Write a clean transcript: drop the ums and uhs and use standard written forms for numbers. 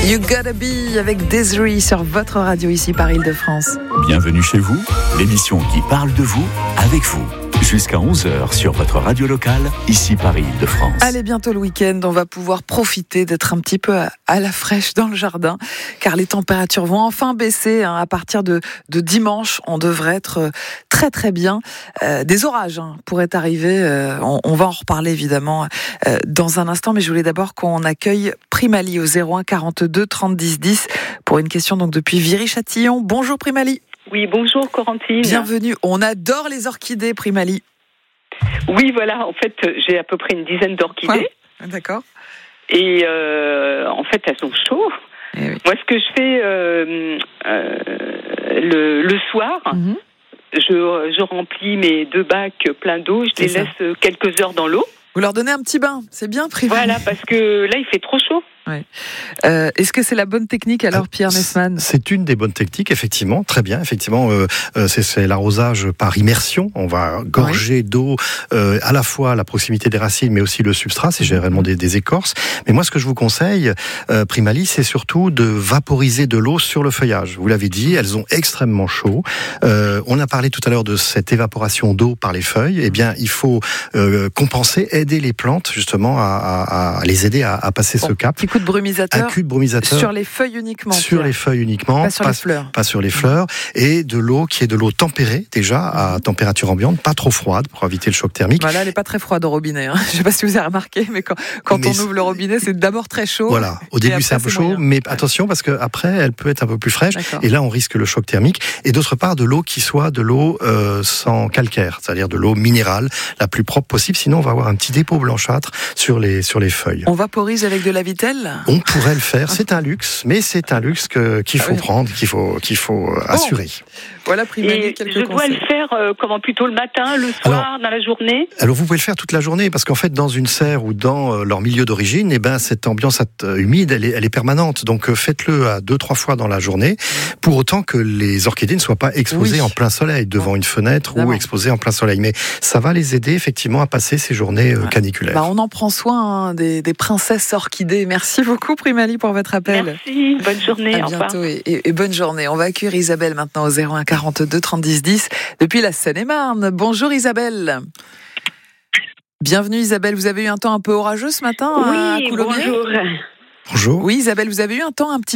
You Gotta Be avec Desiree sur votre radio ici par Île-de-France. Bienvenue chez vous, l'émission qui parle de vous avec vous. Jusqu'à 11h sur votre radio locale, ici par Île-de-France. Allez, bientôt le week-end, on va pouvoir profiter d'être un petit peu à la fraîche dans le jardin, car les températures vont enfin baisser. À partir de dimanche, on devrait être très très bien. Des orages pourraient arriver, on va en reparler évidemment dans un instant, mais je voulais d'abord qu'on accueille Primali au 01 42 30 10 10 pour une question donc depuis Viry-Châtillon. Bonjour Primali. Oui, bonjour Corentine. Bienvenue. On adore les orchidées, Primali. Oui, voilà. En fait, j'ai à peu près une dizaine d'orchidées. Ouais, d'accord. Et en fait, elles sont chaudes. Eh oui. Moi, ce que je fais le soir, je remplis mes 2 bacs pleins d'eau. Je les laisse quelques heures dans l'eau. Vous leur donnez un petit bain, c'est bien, Primali. Voilà, parce que là, il fait trop chaud. Ouais. Est-ce que c'est la bonne technique alors, Pierre Messman ? C'est une des bonnes techniques, effectivement, très bien. Effectivement, c'est l'arrosage par immersion. On va gorger d'eau à la fois à la proximité des racines, mais aussi le substrat, c'est généralement des écorces. Mais moi, ce que je vous conseille, Primali, c'est surtout de vaporiser de l'eau sur le feuillage. Vous l'avez dit, elles ont extrêmement chaud. On a parlé tout à l'heure de cette évaporation d'eau par les feuilles. Eh bien, il faut compenser, aider les plantes justement à les aider à passer ce cap. Coup de brumisateur. Un coup de brumisateur. Sur les feuilles uniquement. Sur les feuilles uniquement. Pas sur les fleurs. Pas sur les fleurs. Et de l'eau qui est de l'eau tempérée, déjà, à température ambiante, pas trop froide, pour éviter le choc thermique. Voilà, elle n'est pas très froide au robinet. Je ne sais pas si vous avez remarqué, mais quand on ouvre le robinet, c'est d'abord très chaud. Voilà. Au début, c'est un peu chaud, moyen. Mais attention, parce qu'après, elle peut être un peu plus fraîche. D'accord. Et là, on risque le choc thermique. Et d'autre part, de l'eau qui soit de l'eau sans calcaire, c'est-à-dire de l'eau minérale, la plus propre possible. Sinon, on va avoir un petit dépôt blanchâtre sur les feuilles. On vaporise avec de la vitelle ? On pourrait le faire, c'est un luxe, mais c'est un luxe qu'il faut prendre, qu'il faut assurer. Voilà, Primali, quelques conseils. Je dois le faire plutôt le matin, le soir, dans la journée ? Alors vous pouvez le faire toute la journée, parce qu'en fait, dans une serre ou dans leur milieu d'origine, eh ben, cette ambiance humide, elle est permanente. Donc faites-le à 2-3 fois dans la journée, pour autant que les orchidées ne soient pas exposées en plein soleil, devant une fenêtre ou exposées en plein soleil. Mais ça va les aider effectivement à passer ces journées caniculaires. On en prend soin des princesses orchidées. Merci beaucoup, Primali, pour votre appel. Merci, bonne journée. À bientôt et bonne journée. On va accueillir Isabelle maintenant au 01 42 30 10 10 depuis la Seine-et-Marne. Bonjour Isabelle. Bienvenue Isabelle. Vous avez eu un temps un peu orageux ce matin à Coulommiers ? Bonjour. Bonjour. Oui Isabelle, vous avez eu un temps un petit